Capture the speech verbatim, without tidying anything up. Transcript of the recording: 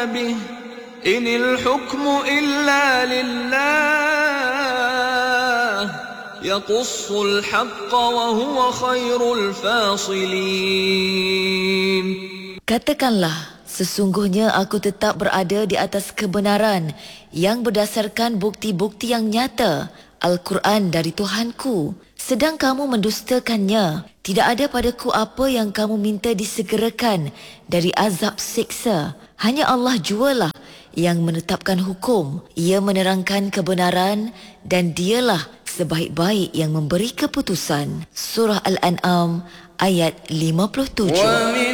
به إن الحكم إلا لله يقص الحق وهو خير الفاصلين. Katakanlah, sesungguhnya aku tetap berada di atas kebenaran yang berdasarkan bukti-bukti yang nyata, Al-Quran dari Tuhanku. Sedang kamu mendustakannya, tidak ada padaku apa yang kamu minta disegerakan dari azab siksa. Hanya Allah jualah yang menetapkan hukum. Ia menerangkan kebenaran dan dialah sebaik-baik yang memberi keputusan. Surah Al-An'am ayat lima puluh tujuh.